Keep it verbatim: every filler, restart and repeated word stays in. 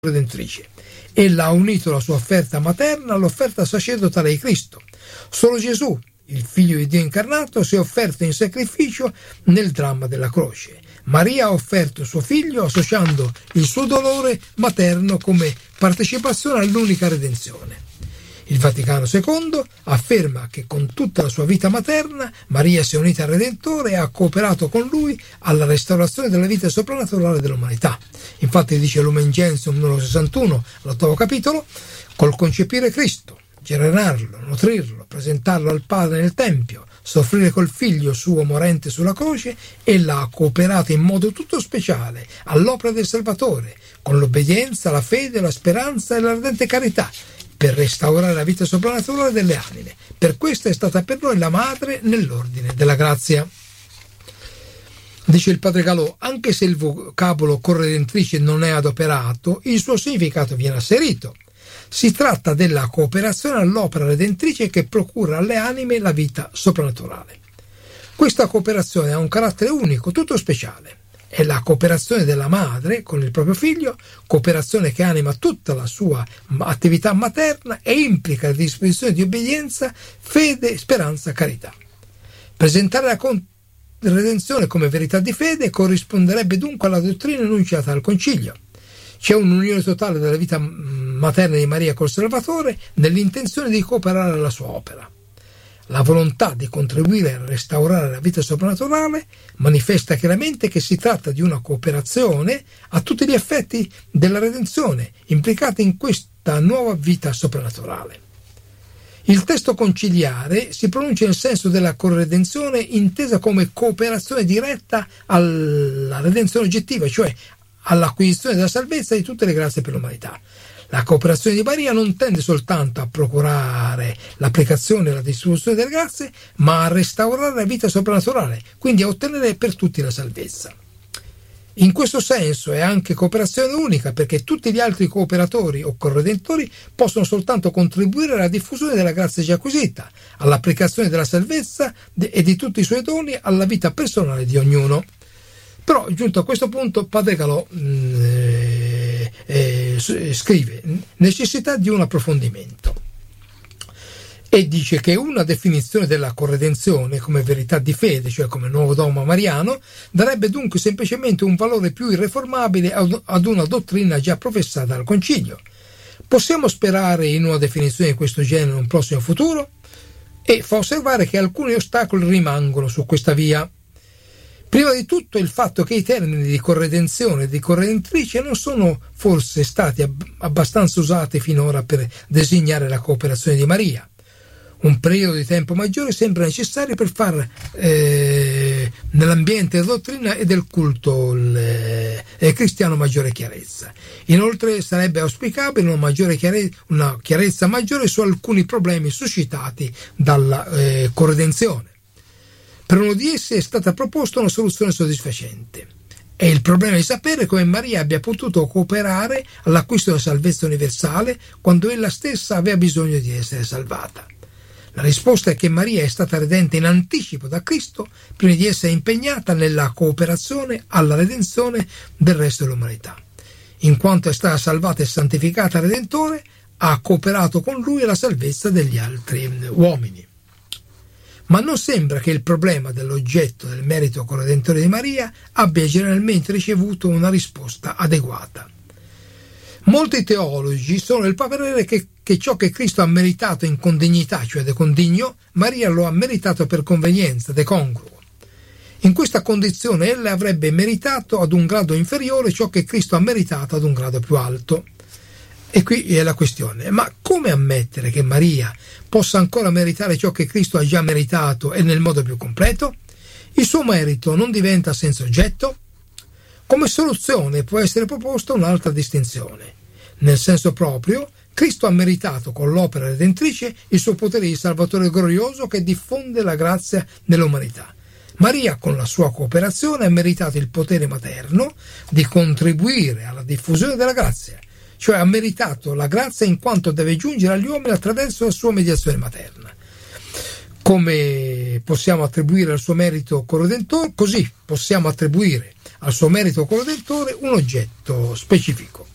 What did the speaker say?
redentrice. Ella ha unito la sua offerta materna all'offerta sacerdotale di Cristo. Solo Gesù, il Figlio di Dio incarnato, si è offerto in sacrificio nel dramma della croce. Maria ha offerto suo figlio associando il suo dolore materno come partecipazione all'unica redenzione. Il Vaticano secondo afferma che con tutta la sua vita materna Maria si è unita al Redentore e ha cooperato con lui alla restaurazione della vita soprannaturale dell'umanità. Infatti dice Lumen Gentium numero sessantuno, all'ottavo capitolo, col concepire Cristo, generarlo, nutrirlo, presentarlo al Padre nel Tempio, soffrire col Figlio suo morente sulla croce, ella ha cooperato in modo tutto speciale all'opera del Salvatore, con l'obbedienza, la fede, la speranza e l'ardente carità, per restaurare la vita soprannaturale delle anime. Per questo è stata per noi la madre nell'ordine della grazia. Dice il padre Galò, anche se il vocabolo corredentrice non è adoperato, il suo significato viene asserito. Si tratta della cooperazione all'opera redentrice che procura alle anime la vita soprannaturale. Questa cooperazione ha un carattere unico, tutto speciale. È la cooperazione della madre con il proprio figlio, cooperazione che anima tutta la sua attività materna e implica la disposizione di obbedienza, fede, speranza, carità. Presentare la redenzione come verità di fede corrisponderebbe dunque alla dottrina enunciata dal Concilio. C'è un'unione totale della vita materna di Maria col Salvatore nell'intenzione di cooperare alla sua opera. La volontà di contribuire a restaurare la vita soprannaturale manifesta chiaramente che si tratta di una cooperazione a tutti gli effetti della redenzione implicata in questa nuova vita soprannaturale. Il testo conciliare si pronuncia nel senso della corredenzione intesa come cooperazione diretta alla redenzione oggettiva, cioè all'acquisizione della salvezza di tutte le grazie per l'umanità. La cooperazione di Maria non tende soltanto a procurare l'applicazione e la distribuzione delle grazie, ma a restaurare la vita soprannaturale, quindi a ottenere per tutti la salvezza. In questo senso è anche cooperazione unica, perché tutti gli altri cooperatori o corredentori possono soltanto contribuire alla diffusione della grazia già acquisita, all'applicazione della salvezza e di tutti i suoi doni alla vita personale di ognuno. Però, giunto a questo punto, padre Galò eh, eh, scrive necessità di un approfondimento e dice che una definizione della corredenzione come verità di fede, cioè come nuovo dogma mariano, darebbe dunque semplicemente un valore più irreformabile ad una dottrina già professata dal Concilio. Possiamo sperare in una definizione di questo genere in un prossimo futuro? E fa osservare che alcuni ostacoli rimangono su questa via. Prima di tutto il fatto che i termini di corredenzione e di corredentrice non sono forse stati ab- abbastanza usati finora per designare la cooperazione di Maria. Un periodo di tempo maggiore sembra necessario per far eh, nell'ambiente della dottrina e del culto il, eh, cristiano maggiore chiarezza. Inoltre sarebbe auspicabile una, maggiore chiarezza, una chiarezza maggiore su alcuni problemi suscitati dalla eh, corredenzione. Per uno di essi è stata proposta una soluzione soddisfacente. È il problema di sapere come Maria abbia potuto cooperare all'acquisto della salvezza universale quando ella stessa aveva bisogno di essere salvata. La risposta è che Maria è stata redenta in anticipo da Cristo prima di essere impegnata nella cooperazione alla redenzione del resto dell'umanità. In quanto è stata salvata e santificata al Redentore, ha cooperato con lui alla salvezza degli altri uomini. Ma non sembra che il problema dell'oggetto del merito corredentore di Maria abbia generalmente ricevuto una risposta adeguata. Molti teologi sono del parere che, che ciò che Cristo ha meritato in condignità, cioè de condigno, Maria lo ha meritato per convenienza, de congruo. In questa condizione ella avrebbe meritato ad un grado inferiore ciò che Cristo ha meritato ad un grado più alto. E qui è la questione, ma come ammettere che Maria possa ancora meritare ciò che Cristo ha già meritato e nel modo più completo? Il suo merito non diventa senza oggetto? Come soluzione può essere proposta un'altra distinzione. Nel senso proprio, Cristo ha meritato con l'opera redentrice il suo potere di Salvatore glorioso che diffonde la grazia nell'umanità. Maria, con la sua cooperazione, ha meritato il potere materno di contribuire alla diffusione della grazia, cioè ha meritato la grazia in quanto deve giungere agli uomini attraverso la sua mediazione materna. Come possiamo attribuire al suo merito corredentore, così possiamo attribuire al suo merito corredentore un oggetto specifico.